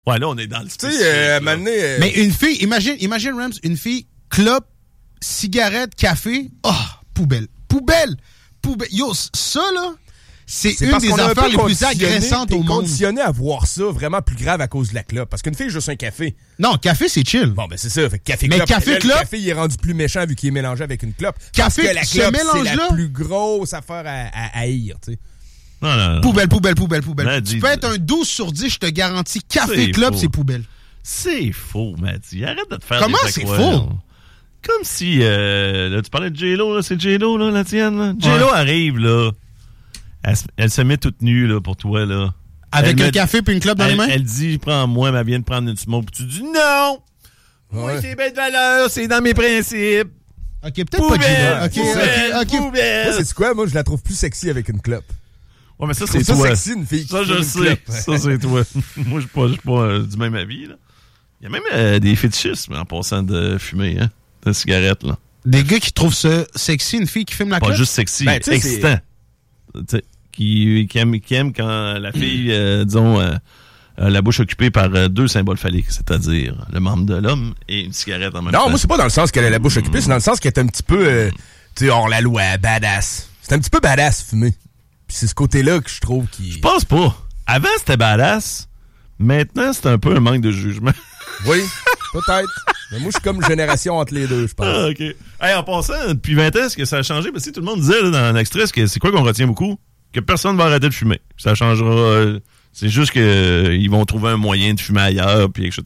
Ouais, là, on est dans le Tu sais, Mais une fille, imagine, Rams, une fille, clope, cigarette, café, poubelle. Yo, ça, là, c'est une des affaires les plus agressantes au monde. Conditionné à voir ça vraiment plus grave à cause de la clope. Parce qu'une fille, juste un café. Non, café, c'est chill. Bon, ben c'est ça. Fait café, mais clope. Café, clope. Le café, il est rendu plus méchant vu qu'il est mélangé avec une clope. Café, parce que la clope, c'est la là, plus grosse affaire à haïr, tu sais. Non. Poubelle. Ben, Tu peux être un 12 sur 10, je te garantis. Café, clope, c'est poubelle. C'est faux, Mathieu. Arrête de te faire Comment des c'est accroires. faux? Comme si, là, tu parlais de J-Lo, là, c'est J-Lo, là, la tienne, là. J-Lo arrive, là. Elle se met toute nue, là, pour toi, là. Avec un café puis une clope dans les mains? Elle dit, prends-moi, mais elle vient de prendre une smoke. Puis tu dis, non! Moi, c'est belle valeur, c'est dans mes principes. OK, peut-être pas J-Lo. OK. Moi, c'est quoi? Moi, je la trouve plus sexy avec une clope. Ouais, mais ça, c'est toi. Ça, sexy, une fille qui ça, je sais. Ça, c'est toi. Moi, je suis pas du même avis, là. Il y a même des fétichismes en passant de fumer, hein, de cigarettes, là. Des gars qui trouvent ça sexy, une fille qui fume la clope? Pas juste sexy, excitant. Qui aime quand la fille, disons, la bouche occupée par deux symboles phalliques, c'est-à-dire le membre de l'homme et une cigarette en même temps. Non, moi, c'est pas dans le sens qu'elle a la bouche occupée, c'est dans le sens qu'elle est un petit peu, tu sais, hors la loi, badass. C'est un petit peu badass, fumer. Puis c'est ce côté-là que je trouve qui... Je pense pas. Avant, c'était badass. Maintenant, c'est un peu un manque de jugement. Oui, peut-être. Mais moi, je suis comme génération entre les deux, je pense. Ah, OK. Hey, en passant, depuis 20 ans, est-ce que ça a changé? Parce que tout le monde disait là, dans l'extrait, c'est quoi qu'on retient beaucoup? Que personne va arrêter de fumer. Ça changera. C'est juste qu'ils vont trouver un moyen de fumer ailleurs, puis etc.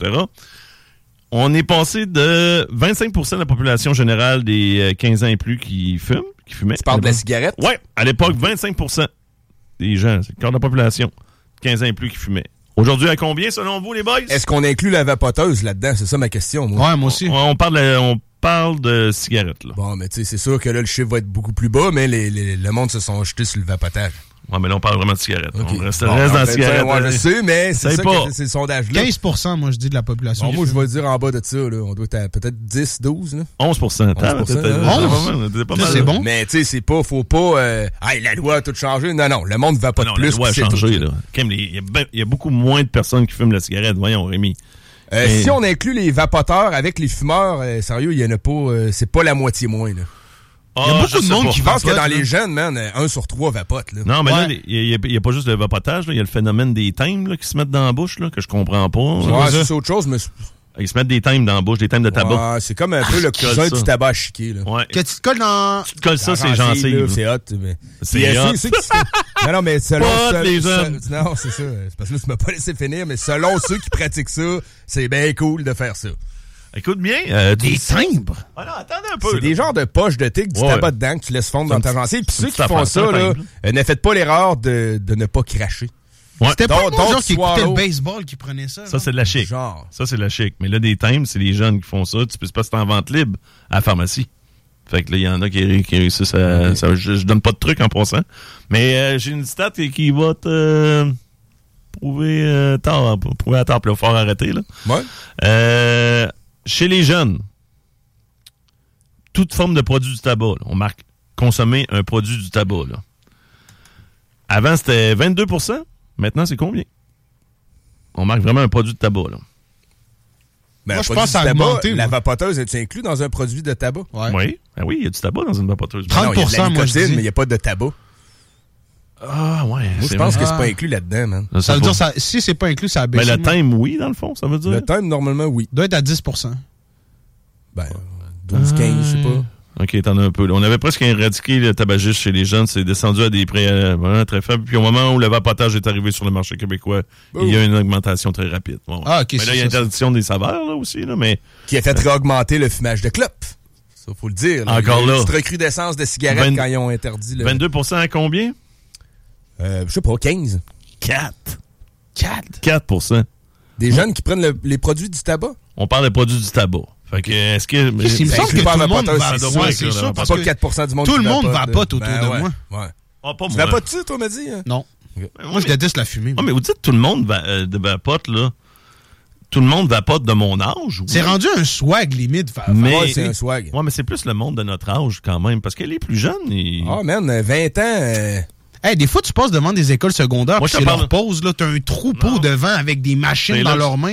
On est passé de 25% de la population générale des 15 ans et plus qui fumaient. Tu parles de la cigarette? Oui. À l'époque, 25% des gens, c'est le quart de la population, 15 ans et plus qui fumaient. Aujourd'hui, à combien, selon vous, les boys? Est-ce qu'on inclut la vapoteuse là-dedans? C'est ça ma question, moi. Ouais, moi aussi. On parle de cigarettes, là. Bon, mais tu sais, c'est sûr que là, le chiffre va être beaucoup plus bas, mais le monde se sont jetés sur le vapotage. Ouais, mais là, on parle vraiment de cigarettes. Okay. On reste dans la cigarette. Ouais, je sais, mais c'est ça pas. que c'est le sondage-là. 15%, moi, je dis, de la population. Bon, moi, je vais dire en bas de ça, là. On doit être à peut-être 10, 12, là. 11%. 11%. C'est bon. Mais, tu sais, faut pas, la loi a tout changé. Non, le monde va pas de plus. La loi a changé, là. Il y a beaucoup moins de personnes qui fument la cigarette. Voyons, Rémi. Si on inclut les vapoteurs avec les fumeurs, sérieux, il y en a pas, c'est pas la moitié moins, là. Il y a beaucoup de monde qui pense que dans les jeunes, man, 1 sur 3 vapote. Là. Non, mais là, il y a pas juste le vapotage. Il y a le phénomène des thèmes là, qui se mettent dans la bouche, là, que je comprends pas. Ouais, c'est autre chose, mais... Ils se mettent des thèmes dans la bouche, des thèmes de tabac. Ouais, c'est comme un peu le cousin du tabac chiqué. Là. Ouais. Que tu te colles dans... Tu te colles ça, c'est gentil. C'est hot. Mais... C'est hot. Non, mais selon... les jeunes. Non, c'est ça. C'est parce que là, tu m'as pas laissé finir, mais selon ceux qui pratiquent ça, c'est bien cool de faire ça. Écoute bien. Des timbres. Ah non, attendez un peu. C'est des genres de poches de tigre, du tabac dedans que tu laisses fondre dans ta gencive. Puis ceux qui font ça, là, ne faites pas l'erreur de ne pas cracher. Ouais. C'était pas le genre qui écoutait le baseball qui prenait ça. Ça, c'est de la chic. Ça, c'est de la chic. Mais là, des thèmes, c'est les jeunes qui font ça. Tu peux pas se en vente libre à la pharmacie. Fait que là, il y en a qui réussissent à... Je donne pas de trucs en passant. Mais j'ai une stat qui va te... prouver à tort. Puis il va falloir arrêter, là. Ouais. Chez les jeunes, toute forme de produit du tabac, là, on marque consommer un produit du tabac. Là. Avant, c'était 22%. Maintenant, c'est combien? On marque vraiment un produit de tabac. Là. Moi, je pense à augmenter. La vapoteuse, est inclus dans un produit de tabac? Ouais. Oui. Ben oui, il y a du tabac dans une vapoteuse. 30%, moi, je dis. Mais il n'y a pas de tabac. Ah, ouais. Moi, je pense que c'est pas inclus là-dedans, man. Ça veut dire, si c'est pas inclus, ça a baissé. Mais le thème, oui, dans le fond, ça veut dire? Le thème, normalement, oui. Doit être à 10%. Ben, 12, 15, je sais pas. OK, t'en as un peu. On avait presque éradiqué le tabagisme chez les jeunes. C'est descendu à des prix très faibles. Puis au moment où le vapotage est arrivé sur le marché québécois, il y a une augmentation très rapide. Bon, ah, OK. Mais là, il y a interdiction des saveurs, là, aussi, là, mais... Qui a fait réaugmenter le fumage de clopes. Ça, faut le dire. Là. Encore là. Une petite recrudescence de cigarettes quand ils ont interdit le... 22% à combien? Je sais pas, 15. 4%. Des jeunes qui prennent les produits du tabac? On parle des produits du tabac. Fait que, est-ce que... Il me semble que tout le monde vapote. C'est sûr, parce que 4% du monde tout le monde vapote autour de moi. Ouais. Ah, pas tu moi. vapotes-tu, toi, m'as dit? Hein? Non. Moi, je déteste la fumée. Ah, mais vous dites tout le monde vapote, là. Tout le monde vapote de mon âge. C'est rendu un swag, limite. Mais c'est un swag. Ouais, mais c'est plus le monde de notre âge, quand même. Parce que les plus jeunes, Ah, man, 20 ans... Hey, des fois, tu passes devant des écoles secondaires, puis c'est leur pause, là, t'as un troupeau devant avec des machines dans leurs mains.